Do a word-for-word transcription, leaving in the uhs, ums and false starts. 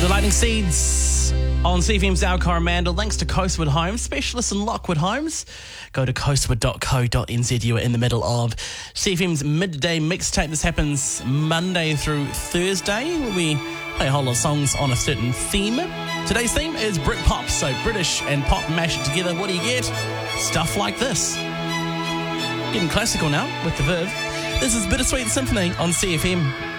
The Lightning Seeds on C F M's Our Coromandel. Thanks to Coastwood Homes, specialists in Lockwood Homes. Go to coastwood dot co dot n z. You are in the middle of C F M's midday mixtape. This happens Monday through Thursday, where we play a whole lot of songs on a certain theme. Today's theme is Britpop, so British and pop mashed together. What do you get? Stuff like this. Getting classical now with the Verve. This is Bittersweet Symphony on C F M.